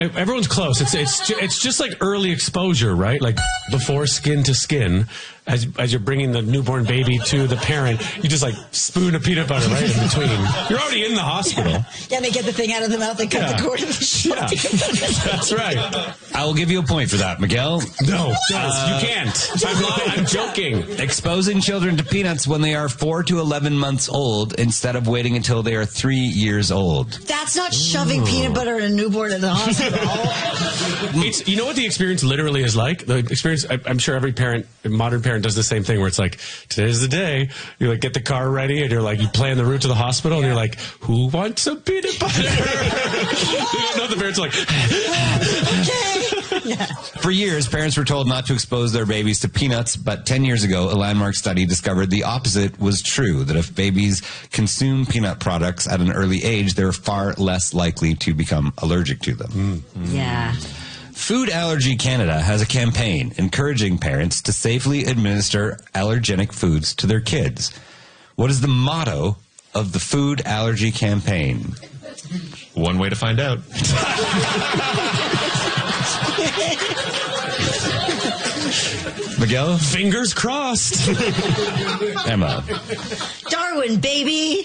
Everyone's close. It's just like early exposure, right? Like before skin to skin, as you're bringing the newborn baby to the parent, you just like spoon of peanut butter right in between. You're already in the hospital. Yeah, they get the thing out of the mouth. They cut the cord of the show. Yeah, that's right. I will give you a point for that, Miguel. No, you can't. I'm joking. Exposing children to peanuts when they are 4 to 11 months old instead of waiting until they are 3 years old. That's not shoving peanut butter in a newborn in the hospital. You know what the experience literally is like? The experience, I'm sure every modern parent does the same thing where it's like, today's the day. You like get the car ready and you're like, you plan the route to the hospital and you're like, who wants some peanut butter? You know, the parents are like, Okay. Yeah. For years, parents were told not to expose their babies to peanuts, but 10 years ago, a landmark study discovered the opposite was true, that if babies consume peanut products at an early age, they're far less likely to become allergic to them. Yeah. Food Allergy Canada has a campaign encouraging parents to safely administer allergenic foods to their kids. What is the motto of the Food Allergy campaign? One way to find out. Miguel? fingers crossed. Emma? Darwin, baby.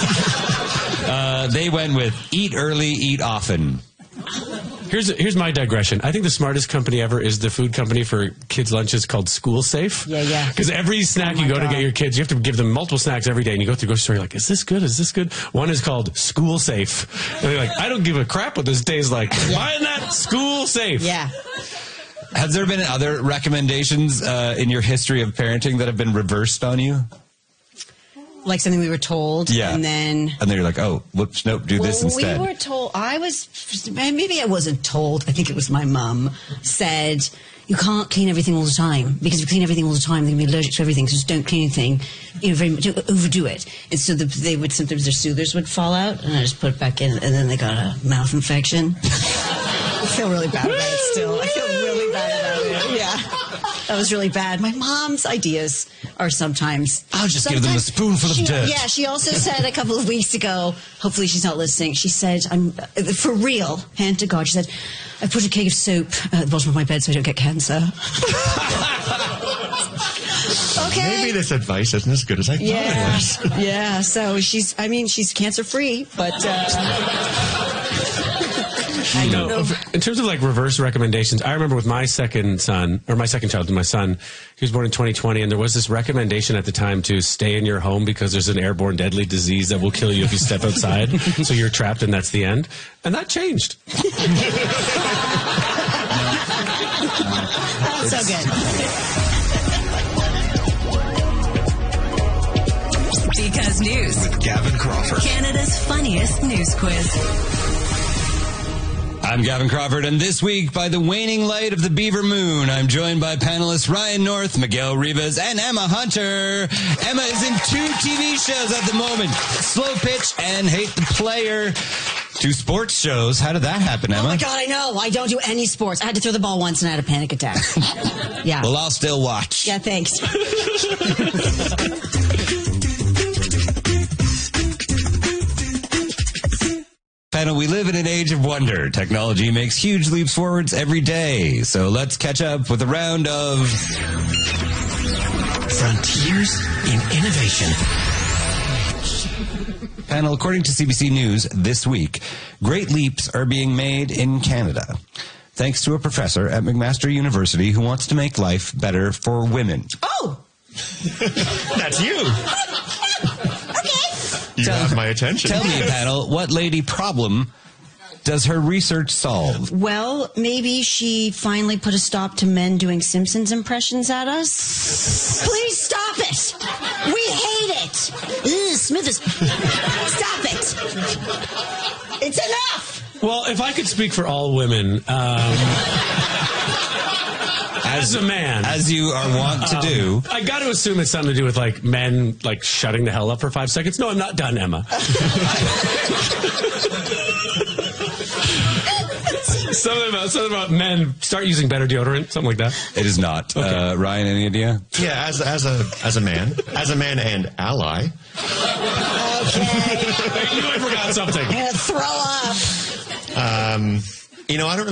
They went with eat early, eat often. Here's my digression. I think the smartest company ever is the food company for kids' lunches called School Safe. Yeah. Because every snack you go to get your kids, you have to give them multiple snacks every day. And you go through the grocery store, you're like, is this good? Is this good? One is called School Safe. And they're like, I don't give a crap what this tastes like. Why isn't that School Safe? Yeah. Has there been other recommendations in your history of parenting that have been reversed on you? Like something we were told. Yeah. And then you're like, oh, whoops, nope, do this instead. We were told, maybe I wasn't told. I think it was my mom said, you can't clean everything all the time, because if you clean everything all the time, they're going to be allergic to everything, so just don't clean anything, very much, overdo it. And so they would, sometimes their soothers would fall out, and I just put it back in, and then they got a mouth infection. I feel really bad about it still. I feel really bad about it. Yeah. That was really bad. My mom's ideas are sometimes... I'll just give them a spoonful of dirt. Yeah, she also said a couple of weeks ago, hopefully she's not listening, she said, I'm for real, hand to God, she said, I put a keg of soap at the bottom of my bed so I don't get cancer. Okay. Maybe this advice isn't as good as I thought it was. Yeah, so she's cancer-free, but... I don't know. In terms of like reverse recommendations, I remember with my second child, my son, he was born in 2020, and there was this recommendation at the time to stay in your home because there's an airborne deadly disease that will kill you if you step outside. So you're trapped and that's the end. And that changed. So good. Because News. With Gavin Crawford. Canada's funniest news quiz. I'm Gavin Crawford, and this week, by the waning light of the Beaver Moon, I'm joined by panelists Ryan North, Miguel Rivas, and Emma Hunter. Emma is in 2 TV shows at the moment, Slow Pitch and Hate the Player. 2 sports shows. How did that happen, Emma? Oh my God, I know. I don't do any sports. I had to throw the ball once and I had a panic attack. Yeah. Well, I'll still watch. Yeah, thanks. Panel, we live in an age of wonder. Technology makes huge leaps forwards every day. So let's catch up with a round of... Frontiers in Innovation. Panel, according to CBC News this week, great leaps are being made in Canada, thanks to a professor at McMaster University who wants to make life better for women. Oh! That's you. You have my attention. Tell me, panel, what lady problem does her research solve? Well, maybe she finally put a stop to men doing Simpsons impressions at us. Please stop it. We hate it. Ugh, Smithers. Stop it. It's enough. Well, if I could speak for all women, as a man, as you are wont to do, I got to assume it's something to do with like men like shutting the hell up for 5 seconds. No, I'm not done, Emma. something about men start using better deodorant, something like that. It is not. Okay. Ryan, any idea? Yeah, as a man and ally. Okay. I knew I forgot something. I'm gonna throw up. I don't